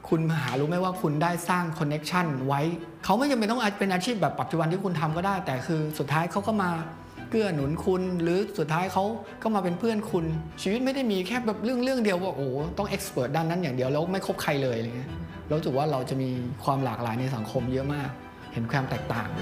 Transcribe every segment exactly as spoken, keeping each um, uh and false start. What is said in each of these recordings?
คุณหารู้ไหมว่าคุณได้สร้างคอนเน็กชันไว้เขาไม่จำเป็นต้องเป็นอาชีพแบบปัจจุบันที่คุณทำก็ได้แต่คือสุดท้ายเขาก็มาเกื้อหนุนคุณหรือสุดท้ายเขาก็มาเป็นเพื่อนคุณชีวิตไม่ได้มีแค่แบบเรื่องเรื่องเดียวว่าโอ้ต้องเอ็กซ์เพรสด้านนั้นอย่างเดียวแล้วไม่คบใครเลยอะไรเงี้ยเราถือว่าเราจะมีความหลากหลายในสังคมเยอะมากเห็นความแตกต่าง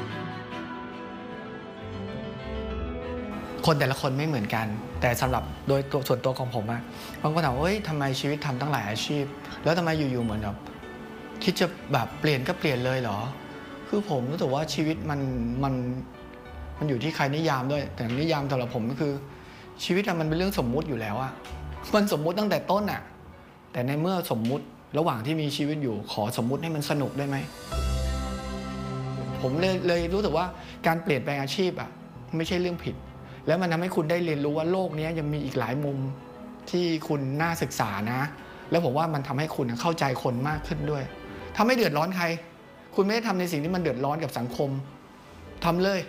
คนแต่ละคนไม่เหมือนกันแต่สำหรับโดยตัวส่วนตัวของผมอะบางคนถามว่าเฮ้ยทำไมชีวิตทำตั้งหลายอาชีพแล้วทำไมอยู่ๆเหมือนแบบคิดจะแบบเปลี่ยนก็เปลี่ยนเลยเหรอคือผมรู้สึกว่าชีวิตมันมันมันอยู่ที่ใครนิยามด้วยแต่นิยามสำหรับผมก็คือชีวิตมันเป็นเรื่องสมมุติอยู่แล้วอะมันสมมุติตั้งแต่ต้นอะแต่ในเมื่อสมมุติระหว่างที่มีชีวิตอยู่ขอสมมุติให้มันสนุกได้ไหมผมเลยเลยรู้สึกว่าการเปลี่ยนแปลงอาชีพอะไม่ใช่เรื่องผิดแล้วมันทำให้คุณได้เรียนรู้ว่าโลกนี้ยังมีอีกหลายมุมที่คุณน่าศึกษานะแล้วผมว่ามันทำให้คุณเข้าใจคนมากขึ้นด้วยถ้าไม่เดือดร้อนใครคุณไม่ได้ทำในสิ่งที่มันเดือดร้อนกับสังคมทำเลย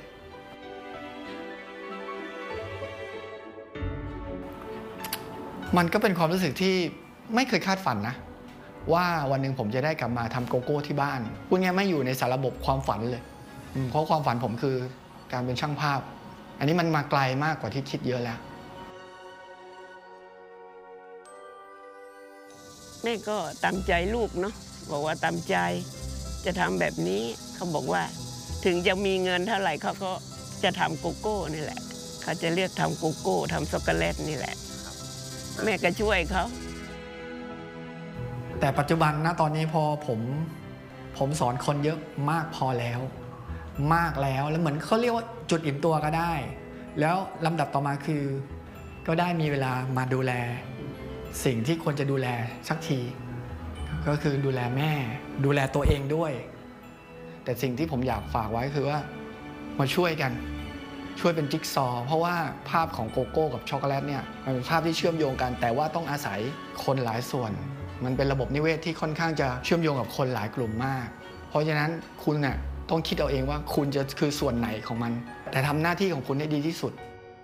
มันก็เป็นความรู้สึกที่ไม่เคยคาดฝันนะว่าวันหนึ่งผมจะได้กลับมาทำโกโก้ที่บ้านพูดง่ายไม่อยู่ในสารระบบความฝันเลยเพราะความฝันผมคือการเป็นช่างภาพอันนี้มันมาไกลมากกว่าที่คิดเยอะแล้วแม่ก็ตามใจลูกเนาะบอกว่าตามใจจะทำแบบนี้เขาบอกว่าถึงจะมีเงินเท่าไหร่เขาก็จะทำโกโก้นี่แหละเขาจะเลือกทำโกโก้ทำช็อกโกแลตนี่แหละแม่ก็ช่วยเขาแต่ปัจจุบันนะตอนนี้พอผมผมสอนคนเยอะมากพอแล้วมากแล้วแล้วเหมือนเขาเรียกว่าจุดอิ่มตัวก็ได้แล้วลำดับต่อมาคือก็ได้มีเวลามาดูแลสิ่งที่ควรจะดูแลสักทีก็คือดูแลแม่ดูแลตัวเองด้วยแต่สิ่งที่ผมอยากฝากไว้คือว่ามาช่วยกันช่วยเป็นจิ๊กซอว์เพราะว่าภาพของโกโก้กับช็อกโกแลตเนี่ยมันเป็นภาพที่เชื่อมโยงกันแต่ว่าต้องอาศัยคนหลายส่วนมันเป็นระบบนิเวศที่ค่อนข้างจะเชื่อมโยงกับคนหลายกลุ่มมากเพราะฉะนั้นคุณน่ะต้องคิดเอาเองว่าคุณจะคือส่วนไหนของมันแต่ทำหน้าที่ของคุณให้ดีที่สุด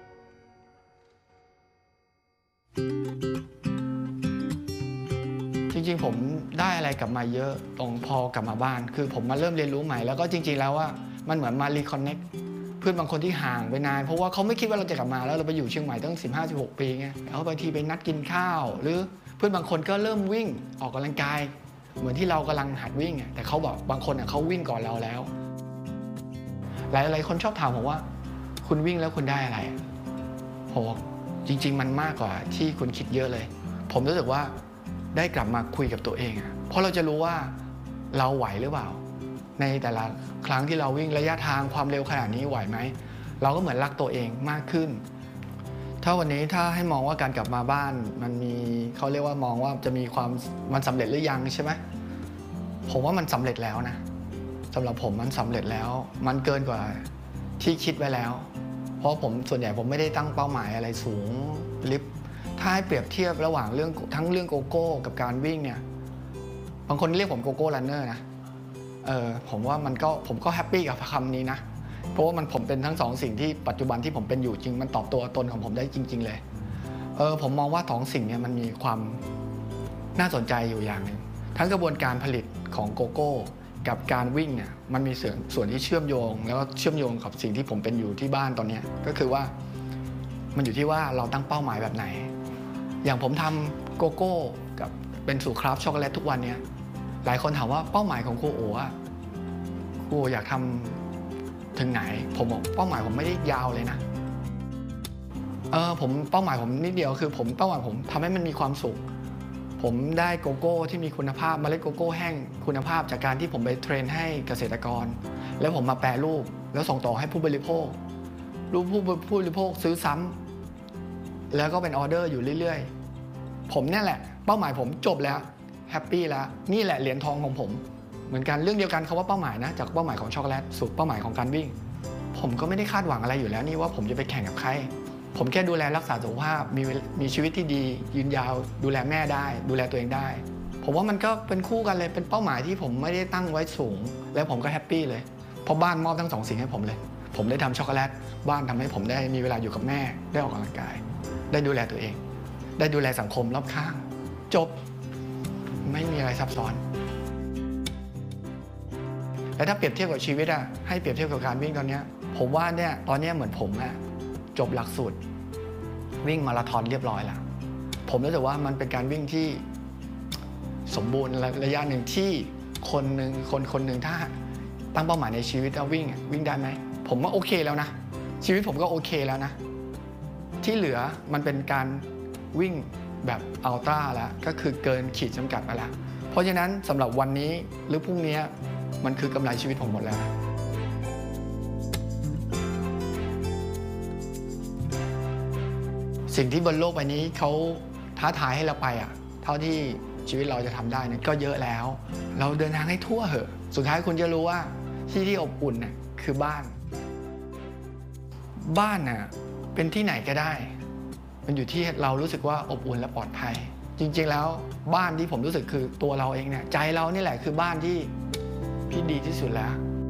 จริงๆผมได้อะไรกลับมาเยอะตรงพอกลับมาบ้านคือผมมาเริ่มเรียนรู้ใหม่แล้วก็จริงๆแล้วว่ามันเหมือนมารีคอนเน็กเพื่อนบางคนที่ห่างไปนานเพราะว่าเขาไม่คิดว่าเราจะกลับมาแล้วเราไปอยู่เชียงใหม่ตั้ง สิบห้าสิบหก ปีไงแล้วบางทีไปนัดกินข้าวหรือเพื่อนบางคนก็เริ่มวิ่งออกกำลังกายเหมือนที่เรากำลังหัดวิ่งแต่เขาบอกบางคนเขาวิ่งก่อนเราแล้วหลายๆคนชอบถามผมว่าคุณวิ่งแล้วคุณได้อะไรผมบอกจริงๆมันมากกว่าที่คุณคิดเยอะเลยผมรู้สึกว่าได้กลับมาคุยกับตัวเองเพราะเราจะรู้ว่าเราไหวหรือเปล่าในแต่ละครั้งที่เราวิ่งระยะทางความเร็วขนาดนี้ไหวไหมเราก็เหมือนรักตัวเองมากขึ้นถ้าวันนี้ถ้าให้มองว่าการกลับมาบ้านมันมีเขาเรียกว่ามองว่าจะมีความมันสำเร็จหรือยังใช่ไหมผมว่ามันสำเร็จแล้วนะสำหรับผมมันสำเร็จแล้วมันเกินกว่าที่คิดไว้แล้วเพราะผมส่วนใหญ่ผมไม่ได้ตั้งเป้าหมายอะไรสูงลิฟถ้าให้เปรียบเทียบระหว่างเรื่องทั้งเรื่องโกโก้กับการวิ่งเนี่ยบางคนเรียกผมโกโก้รันเนอร์นะเออผมว่ามันก็ผมก็แฮปปี้กับคำนี้นะเพราะว่ามันผมเป็นทั้งสองสิ่งที่ปัจจุบันที่ผมเป็นอยู่จริงมันตอบตัวตนของผมได้จริงๆเลยเออผมมองว่าสองสิ่งนี้มันมีความน่าสนใจอยู่อย่างหนึ่งทั้งกระบวนการผลิตของโกโก้กับการวิ่งเนี่ยมันมีส่วนส่วนที่เชื่อมโยงแล้วก็เชื่อมโยงกับสิ่งที่ผมเป็นอยู่ที่บ้านตอนนี้ก็คือว่ามันอยู่ที่ว่าเราตั้งเป้าหมายแบบไหนอย่างผมทำโกโก้กับเป็นสูตรคราฟต์ช็อกโกแลตทุกวันนี้หลายคนถามว่าเป้าหมายของครูโอ๋อะครูอยากทำถึงไหนผมบอกเป้าหมายผมไม่ได้ยาวเลยนะเออผมเป้าหมายผมนิดเดียวคือผมเป้าหมายผมทำให้มันมีความสุขผมได้โกโก้ที่มีคุณภาพเมล็ดโกโก้แห้งคุณภาพจากการที่ผมไปเทรนให้เกษตรกรแล้วผมมาแปรรูปแล้วส่งต่อให้ผู้บริโภครู้ผู้ผู้บริโภคซื้อซ้ำแล้วก็เป็นออเดอร์อยู่เรื่อยๆผมเนี่ยแหละเป้าหมายผมจบแล้วแฮปปี้แล้วนี่แหละเหรียญทองของผมเหมือนกันเรื่องเดียวกันคำว่าเป้าหมายนะจากเป้าหมายของช็อกโกแลตสู่เป้าหมายของการวิ่งผมก็ไม่ได้คาดหวังอะไรอยู่แล้วนี่ว่าผมจะไปแข่งกับใครผมแค่ดูแลรักษาสุขภาพมีมีชีวิตที่ดียืนยาวดูแลแม่ได้ดูแลตัวเองได้ผมว่ามันก็เป็นคู่กันเลยเป็นเป้าหมายที่ผมไม่ได้ตั้งไว้สูงแล้วผมก็แฮปปี้เลยเพราะบ้านมอบทั้งสองสิ่งให้ผมเลยผมได้ทำช็อกโกแลตบ้านทำให้ผมได้มีเวลาอยู่กับแม่ได้ออกกำลังกายได้ดูแลตัวเองได้ดูแลสังคมรอบข้างจบไม่มีอะไรซับซ้อนและถ้าเปรียบเทียบกับชีวิตอะให้เปรียบเทียบกับการวิ่งตอนนี้ผมว่าเนี่ยตอนนี้เหมือนผมอะจบหลักสูตรวิ่งมาราธอนเรียบร้อยแล้วผมรู้สึกว่ามันเป็นการวิ่งที่สมบูรณ์ระยะหนึ่งที่คนหนึ่งคนคนหนึ่งถ้าตั้งเป้าหมายในชีวิตแล้ววิ่งวิ่งได้ไหมผมว่าโอเคแล้วนะชีวิตผมก็โอเคแล้วนะที่เหลือมันเป็นการวิ่งแบบอัลตร้าแล้วก็คือเกินขีดจำกัดมาแล้วเพราะฉะนั้นสำหรับวันนี้หรือพรุ่งนี้มันคือกำไรชีวิตผมหมดแล้วสิ่งที่บนโลกใบนี้เขาท้าทายให้เราไปอ่ะเท่าที่ชีวิตเราจะทำได้เนี่ยก็เยอะแล้วเราเดินทางให้ทั่วเหอะสุดท้ายคุณจะรู้ว่าที่ที่อบอุ่นเนี่ยคือบ้านบ้านน่ะเป็นที่ไหนก็ได้มันอยู่ที่เรารู้สึกว่าอบอุ่นและปลอดภัยจริงๆแล้วบ้านที่ผมรู้สึกคือตัวเราเองเนี่ยใจเรานี่แหละคือบ้านที่ที่ดีที่สุดแล้ว